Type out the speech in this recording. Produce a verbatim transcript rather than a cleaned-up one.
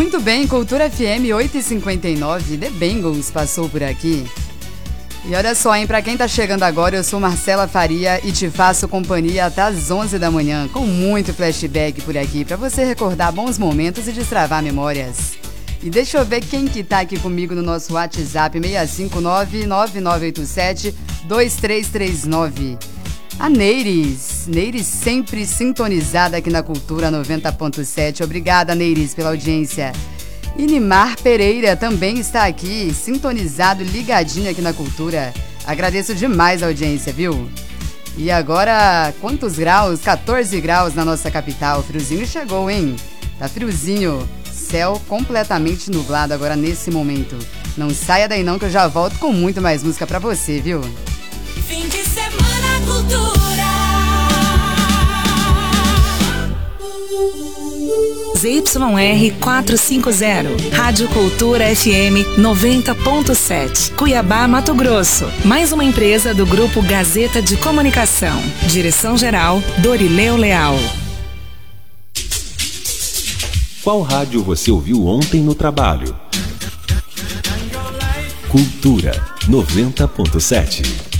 Muito bem, Cultura F M oito e cinquenta e nove, The Bangles passou por aqui. E olha só, hein, pra quem tá chegando agora, eu sou Marcela Faria e te faço companhia até às onze da manhã, com muito flashback por aqui, pra você recordar bons momentos e destravar memórias. E deixa eu ver quem que tá aqui comigo no nosso WhatsApp, seis cinco nove, nove nove oito sete, dois três três nove. A Neiris, Neiris sempre sintonizada aqui na Cultura noventa ponto sete. Obrigada, Neiris, pela audiência. E Nimar Pereira também está aqui, sintonizado, ligadinho aqui na Cultura. Agradeço demais a audiência, viu? E agora, quantos graus? quatorze graus na nossa capital. O friozinho chegou, hein? Tá friozinho. Céu completamente nublado agora nesse momento. Não saia daí não que eu já volto com muito mais música pra você, viu? Fim de semana Cultura. Z Y R quatrocentos e cinquenta, Rádio Cultura F M noventa ponto sete, Cuiabá, Mato Grosso. Mais uma empresa do Grupo Gazeta de Comunicação. Direção-geral, Dorileu Leal. Qual rádio você ouviu ontem no trabalho? Cultura noventa ponto sete.